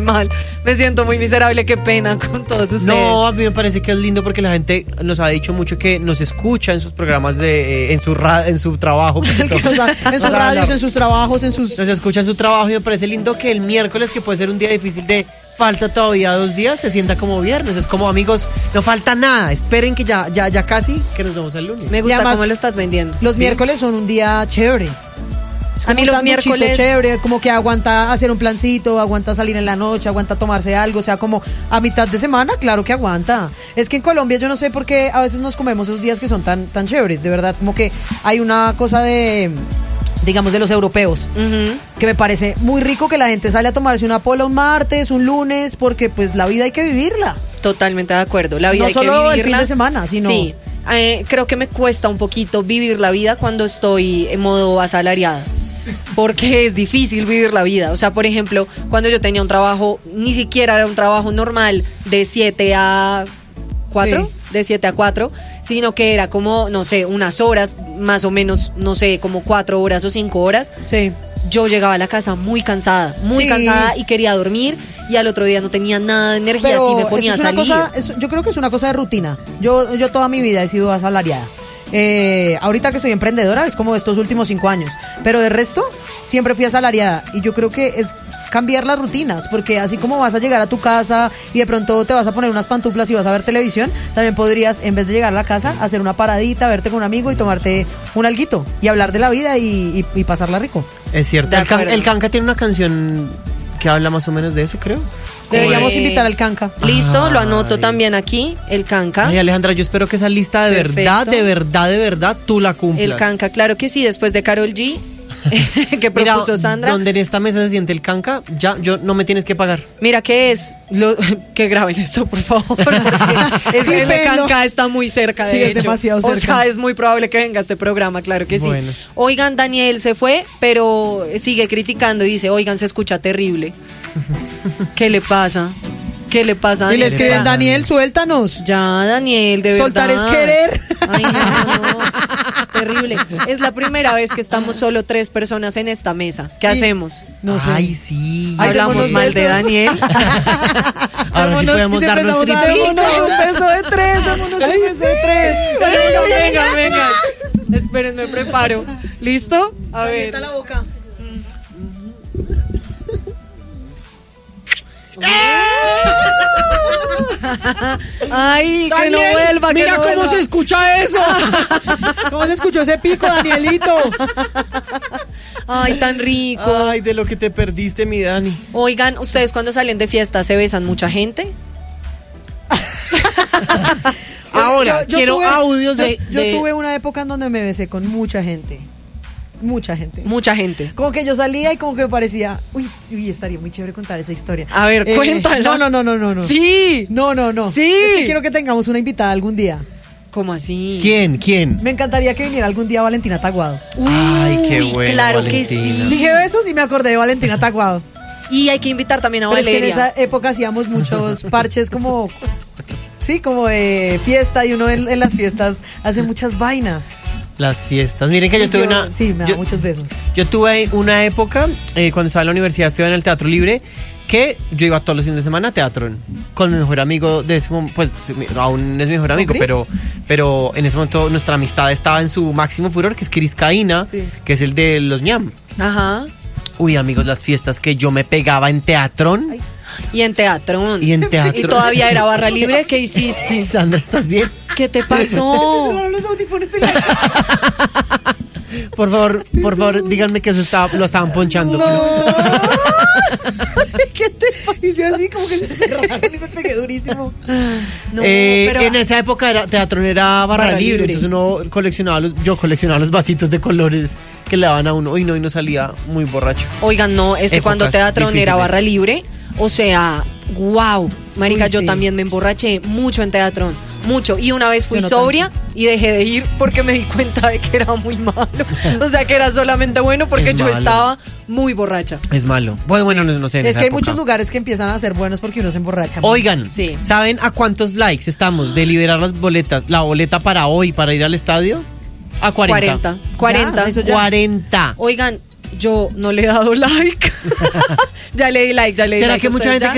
mal, me siento muy miserable, qué pena con todos ustedes. No, a mí me parece que es lindo porque la gente nos ha dicho mucho que nos escucha en sus programas en su trabajo. En sus radios, en sus trabajos, Nos escucha en su trabajo y me parece lindo que el miércoles, que puede ser un día difícil de falta todavía 2 días, se sienta como viernes. Es como, amigos, no falta nada, esperen que ya casi, que nos vemos el lunes. Me gusta cómo lo estás vendiendo. Los miércoles son un día chévere. A mí los miércoles chévere, como que aguanta hacer un plancito, aguanta salir en la noche, aguanta tomarse algo, o sea, como a mitad de semana, claro que aguanta. Es que en Colombia yo no sé por qué a veces nos comemos esos días que son tan chéveres, de verdad, como que hay una cosa de, digamos, de los europeos, que me parece muy rico que la gente sale a tomarse una pola un martes, un lunes, porque pues la vida hay que vivirla. Totalmente de acuerdo, la vida no hay que solo vivirla. el fin de semana, sino... Sí, creo que me cuesta un poquito vivir la vida cuando estoy en modo asalariada. Porque es difícil vivir la vida. O sea, por ejemplo, cuando yo tenía un trabajo, ni siquiera era un trabajo normal de 7 a 4, sí. De 7 a 4, sino que era como, no sé, unas horas, más o menos, no sé, como 4 horas o 5 horas. Sí. Yo llegaba a la casa muy cansada y quería dormir, y al otro día no tenía nada de energía, así me ponía a salir. Yo creo que es una cosa de rutina. Yo toda mi vida he sido asalariada. Ahorita que soy emprendedora es como estos últimos 5 años, pero de resto siempre fui asalariada, y yo creo que es cambiar las rutinas, porque así como vas a llegar a tu casa y de pronto te vas a poner unas pantuflas y vas a ver televisión, también podrías, en vez de llegar a la casa, hacer una paradita, verte con un amigo y tomarte un alguito y hablar de la vida y pasarla rico. Es cierto, el Kanka tiene una canción que habla más o menos de eso, creo. Deberíamos invitar al Kanka. Listo, lo anoto también aquí, el Kanka. Ay, Alejandra, yo espero que esa lista de verdad, tú la cumplas. El Kanka, claro que sí, después de Karol G, que propuso Sandra. Donde en esta mesa se siente el Kanka, no me tienes que pagar. Mira, ¿qué es? Que graben esto, por favor, porque el Kanka está muy cerca, de hecho. Es demasiado cerca. O sea, es muy probable que venga este programa, claro que sí. Oigan, Daniel se fue, pero sigue criticando y dice, oigan, se escucha terrible. ¿Qué le pasa? ¿Qué le pasa a Daniel? Y le escriben, Daniel, suéltanos. Ya, Daniel, de verdad. Soltar es querer. Ay, no. Terrible. Es la primera vez que estamos solo 3 personas en esta mesa. ¿Qué hacemos? No sé. Ay, sí. Hablamos mal de Daniel. Ahora sí podemos darnos un beso de 3. Vámonos un beso de 3. Venga. Esperen, me preparo. ¿Listo? A ver. La boca. Ay, Daniel, que no vuelva. Mira no cómo vuelva. se escucha eso. ¿Cómo se escuchó ese pico, Danielito? Ay, tan rico. Ay, de lo que te perdiste, mi Dani. Oigan, ¿ustedes cuando salen de fiesta se besan mucha gente? Ahora, quiero audios de... Yo tuve una época en donde me besé con mucha gente. Mucha gente. Como que yo salía y como que me parecía, uy, estaría muy chévere contar esa historia. A ver, cuéntala. No. Sí. No. Sí. Es que quiero que tengamos una invitada algún día. ¿Cómo así? ¿Quién? Me encantaría que viniera algún día Valentina Taguado. Ay, qué bueno. Claro Valentina. que sí. Dije besos y me acordé de Valentina Taguado. Y hay que invitar también a Pero Valeria. es que en esa época hacíamos muchos parches como de fiesta, y uno en las fiestas hace muchas vainas. Las fiestas. Miren que yo tuve una... Sí, me da muchos besos. Yo tuve una época, cuando estaba en la universidad, estudiaba en el Teatro Libre, que yo iba todos los fines de semana a teatro con mi mejor amigo de ese momento, pues aún es mi mejor amigo, pero en ese momento nuestra amistad estaba en su máximo furor, que es Cris Caína, que es el de los ñam. Ajá. Uy, amigos, las fiestas que yo me pegaba en teatrón. Ay. Y en teatrón. Y todavía era barra libre. ¿Qué hiciste? Sandra, ¿estás bien? ¿Qué te pasó? Los audífonos Por favor, díganme que eso lo estaban ponchando. No. ¿Qué te pasó? Hice así como que se cerraron y me pegué durísimo. No, pero en esa época teatrón era barra libre, entonces yo coleccionaba los vasitos de colores que le daban a uno, y no salía muy borracho. Oigan, no, es que Épocas cuando teatrón difíciles. era barra libre, o sea, wow, marica, Uy, yo sí. también me emborraché mucho en teatrón, mucho, y una vez fui Yo no sobria y dejé de ir porque me di cuenta de que era muy malo, o sea, que era solamente bueno porque Es yo malo. estaba muy borracha. Es malo. Bueno, no sé. en Es esa que hay época. muchos lugares que empiezan a ser buenos porque uno se emborracha. Oigan, Sí. ¿saben a cuántos likes estamos de liberar las boletas? La boleta para hoy, para ir al estadio. A 40. 40. Ya, eso ya. 40. Oigan, yo no le he dado like. Ya le di like, ¿Será que mucha ¿ustedes gente ya? que